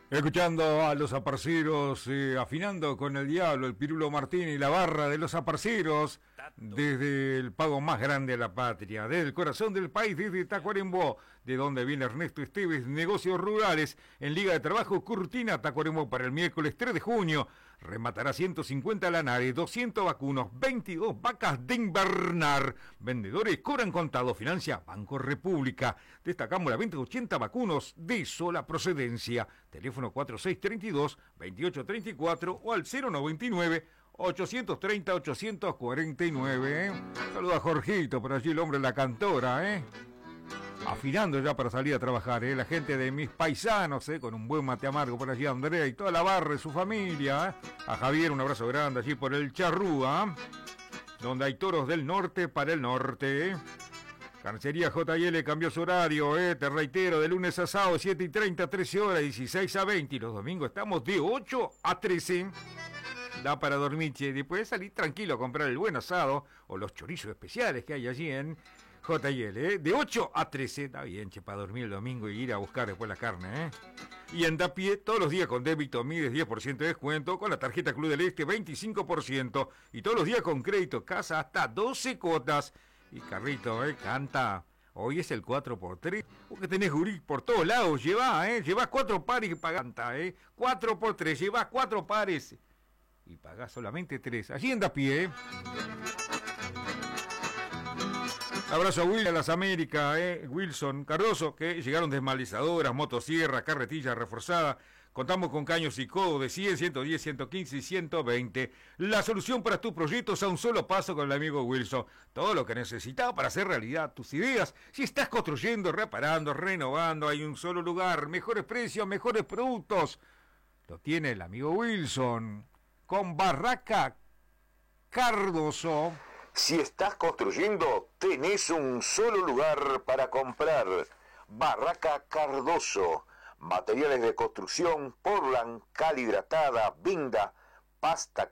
Escuchando a los aparceros, afinando con el diablo, el Pirulo Martín y la barra de los aparceros, desde el pago más grande de la patria, desde el corazón del país, desde Tacuarembó, de donde viene Ernesto Esteves, Negocios Rurales, en Liga de Trabajo Curtina, Tacuarembó, para el miércoles 3 de junio, rematará 150 lanares, 200 vacunos, 22 vacas de invernar, vendedores cobran contado, financia Banco República, destacamos la venta de 80 vacunos de sola procedencia, teléfono 4632-2834 o al 099-830-849. Saluda a Jorgito, por allí el hombre de la cantora, afinando ya para salir a trabajar, la gente de mis paisanos, con un buen mate amargo por allí, Andrea y toda la barra de su familia, a Javier un abrazo grande allí por el Charrúa, donde hay toros del norte para el norte. Carnicería JL cambió su horario, te reitero, de lunes a sábado, 7:30 a 13 horas, 16 a 20, y los domingos estamos de 8 a 13. Da para dormir, che, después salir tranquilo a comprar el buen asado o los chorizos especiales que hay allí en JL, de 8 a 13, está bien, che, para dormir el domingo y ir a buscar después la carne, Y anda a pie todos los días con débito Mides 10% de descuento, con la tarjeta Club del Este 25%, y todos los días con crédito casa hasta 12 cuotas. Y Carrito, canta. Hoy es el 4x3. Vos que tenés gurí por todos lados, llevás 4 pares y pagás, 4x3, llevás 4 pares y pagás solamente 3. Allí anda a pie, Abrazo a Wilson, a las Américas, Wilson, Cardoso, que llegaron desmalizadoras, motosierra, carretilla reforzada. Contamos con caños y codos de 100, 110, 115 y 120. La solución para tus proyectos a un solo paso con el amigo Wilson. Todo lo que necesitas para hacer realidad tus ideas. Si estás construyendo, reparando, renovando, hay un solo lugar. Mejores precios, mejores productos. Lo tiene el amigo Wilson. Con Barraca Cardoso. Si estás construyendo, tenés un solo lugar para comprar. Barraca Cardoso. Materiales de construcción, Portland, cal hidratada, vinda, pasta